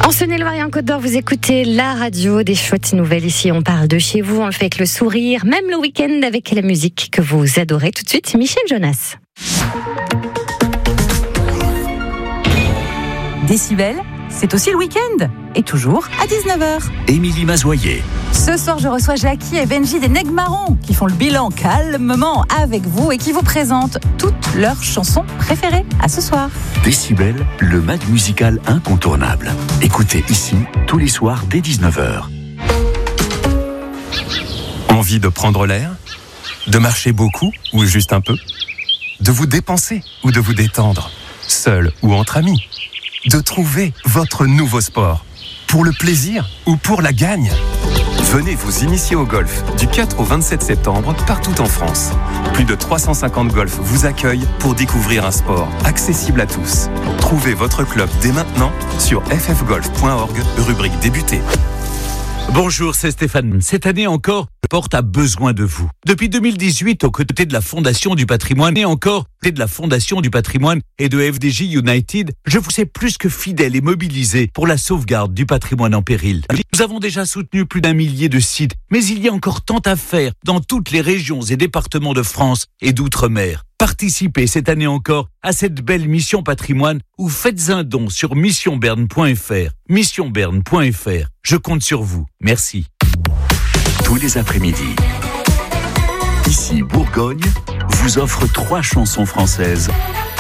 En Saône-et-Loire, Côte d'Or, vous écoutez la radio des chouettes nouvelles. Ici, on parle de chez vous, on le fait avec le sourire, même le week-end avec la musique que vous adorez. Tout de suite, Michel Jonas. Décibel, c'est aussi le week-end. Et toujours à 19h. Émilie Mazoyer. Ce soir, je reçois Jackie et Benji des Nègres Marrons qui font le bilan calmement avec vous et qui vous présentent toutes leurs chansons préférées. À ce soir. Décibel, le mag musical incontournable. Écoutez ici, tous les soirs dès 19h. Envie de prendre l'air ? De marcher beaucoup ou juste un peu ? De vous dépenser ou de vous détendre ? Seul ou entre amis ? De trouver votre nouveau sport ? Pour le plaisir ou pour la gagne ? Venez vous initier au golf du 4 au 27 septembre partout en France. Plus de 350 golfs vous accueillent pour découvrir un sport accessible à tous. Trouvez votre club dès maintenant sur ffgolf.org, rubrique débuter. Bonjour, c'est Stéphane. Cette année encore, le Porte a besoin de vous. Depuis 2018, aux côtés de la Fondation du Patrimoine et encore de la Fondation du Patrimoine et de FDJ United, je vous ai plus que fidèle et mobilisé pour la sauvegarde du patrimoine en péril. Nous avons déjà soutenu plus d'1 millier de sites, mais il y a encore tant à faire dans toutes les régions et départements de France et d'outre-mer. Participez cette année encore à cette belle mission patrimoine ou faites un don sur missionberne.fr. Missionberne.fr. Je compte sur vous. Merci. Tous les après-midi, ici Bourgogne vous offre 3 chansons françaises